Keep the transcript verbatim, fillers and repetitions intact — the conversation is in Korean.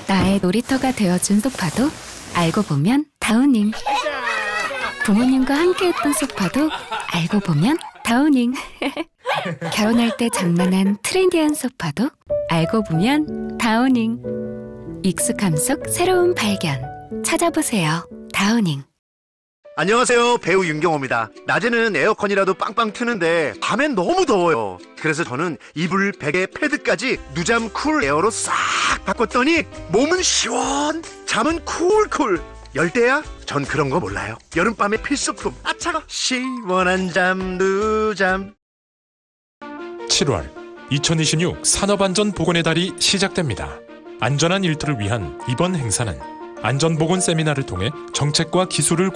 나의 놀이터가 되어준 소파도 알고 보면 다우닝. 부모님과 함께했던 소파도 알고 보면 다우닝. 결혼할 때 장만한 트렌디한 소파도 알고 보면 다우닝. 익숙함 속 새로운 발견. 찾아보세요. 다우닝. 안녕하세요, 배우 윤경호입니다. 낮에는 에어컨이라도 빵빵 트는데 밤엔 너무 더워요. 그래서 저는 이불, 베개, 패드까지 누잠 쿨 에어로 싹 바꿨더니 몸은 시원, 잠은 쿨쿨. 열대야? 전 그런 거 몰라요. 여름밤의 필수품. 아 차가. 시원한 잠 누잠. 칠월 이천이십육 산업안전보건의 달이 시작됩니다. 안전한 일터를 위한 이번 행사는 안전보건 세미나를 통해 정책과 기술을